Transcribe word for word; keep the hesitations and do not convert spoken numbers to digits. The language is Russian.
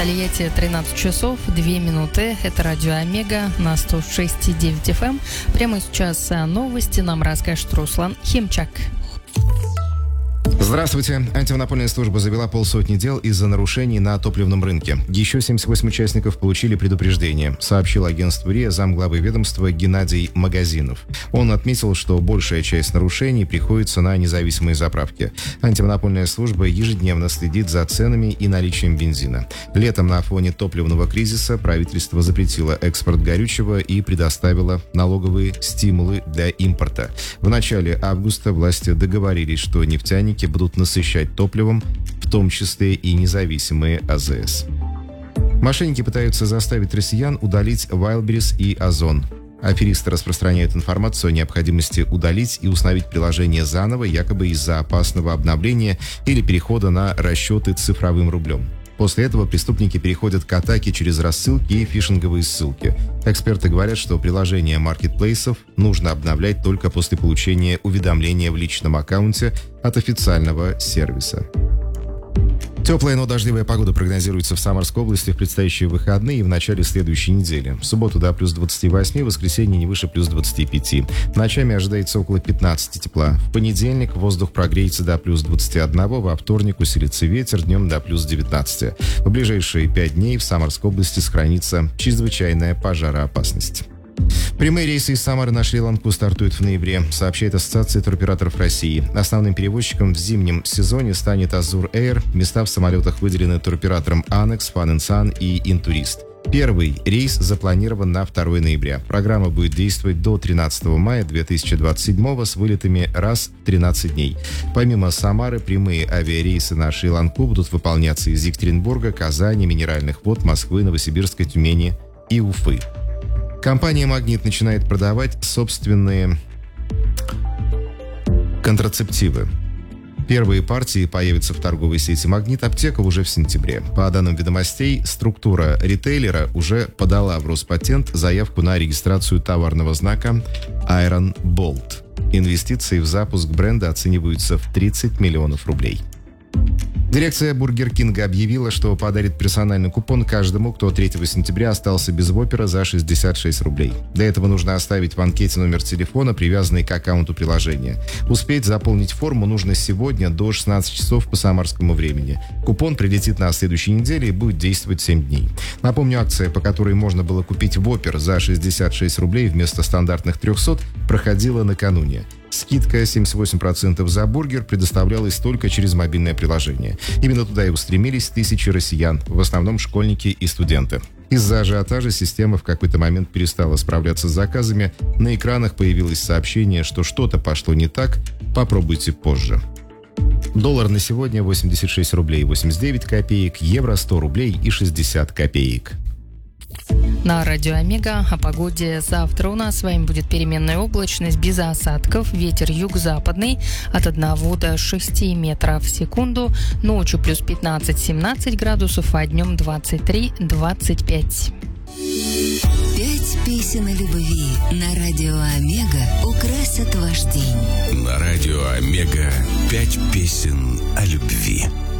Тольятти тринадцать часов две минуты. Это радио Омега на сто шесть и девять эф эм. Прямо сейчас новости нам расскажет Руслан Химчак. Здравствуйте. Антимонопольная служба завела полсотни дел из-за нарушений на топливном рынке. Еще семьдесят восемь участников получили предупреждение, сообщил агентству РИА замглавы ведомства Геннадий Магазинов. Он отметил, что большая часть нарушений приходится на независимые заправки. Антимонопольная служба ежедневно следит за ценами и наличием бензина. Летом на фоне топливного кризиса правительство запретило экспорт горючего и предоставило налоговые стимулы для импорта. В начале августа власти договорились, что нефтяники будут насыщать топливом, в том числе и независимые а зэ эс. Мошенники пытаются заставить россиян удалить Wildberries и Озон. Аферисты распространяют информацию о необходимости удалить и установить приложение заново, якобы из-за опасного обновления или перехода на расчеты цифровым рублем. После этого преступники переходят к атаке через рассылки и фишинговые ссылки. Эксперты говорят, что приложение маркетплейсов нужно обновлять только после получения уведомления в личном аккаунте от официального сервиса. Теплая, но дождливая погода прогнозируется в Самарской области в предстоящие выходные и в начале следующей недели. В субботу до плюс двадцати восьми, в воскресенье не выше плюс двадцати пяти. Ночами ожидается около пятнадцати тепла. В понедельник воздух прогреется до плюс двадцати одного, во вторник усилится ветер, днем до плюс девятнадцати. В ближайшие пять дней в Самарской области сохранится чрезвычайная пожароопасность. Прямые рейсы из Самары на Шри-Ланку стартуют в ноябре, сообщает Ассоциация туроператоров России. Основным перевозчиком в зимнем сезоне станет Azur Air. Места в самолетах выделены туроператором Anex, Fun and Sun и Интурист. Первый рейс запланирован на второго ноября. Программа будет действовать до тринадцатого мая две тысячи двадцать седьмого с вылетами раз в тринадцать дней. Помимо Самары, прямые авиарейсы на Шри-Ланку будут выполняться из Екатеринбурга, Казани, Минеральных вод, Москвы, Новосибирска, Тюмени и Уфы. Компания «Магнит» начинает продавать собственные контрацептивы. Первые партии появятся в торговой сети «Магнит Аптека» уже в сентябре. По данным ведомостей, структура ритейлера уже подала в Роспатент заявку на регистрацию товарного знака Iron Bolt. Инвестиции в запуск бренда оцениваются в тридцать миллионов рублей. Дирекция Бургер Кинга объявила, что подарит персональный купон каждому, кто третьего сентября остался без вопера за шестьдесят шесть рублей. Для этого нужно оставить в анкете номер телефона, привязанный к аккаунту приложения. Успеть заполнить форму нужно сегодня до шестнадцати часов по самарскому времени. Купон прилетит на следующей неделе и будет действовать семь дней. Напомню, акция, по которой можно было купить вопер за шестьдесят шесть рублей вместо стандартных трехсот, проходила накануне. Скидка семьдесят восемь процентов за бургер предоставлялась только через мобильное приложение. Именно туда и устремились тысячи россиян, в основном школьники и студенты. Из-за ажиотажа система в какой-то момент перестала справляться с заказами. На экранах появилось сообщение, что что-то пошло не так, попробуйте позже. Доллар на сегодня восемьдесят шесть рублей восемьдесят девять копеек, евро сто рублей и шестьдесят копеек. На радио Омега о погоде. Завтра у нас с вами будет переменная облачность без осадков. Ветер юго-западный от одного до шести метров в секунду. Ночью плюс пятнадцать-семнадцать градусов, а днем двадцать три двадцать пять. Пять песен о любви на радио Омега украсят ваш день. На радио Омега пять песен о любви.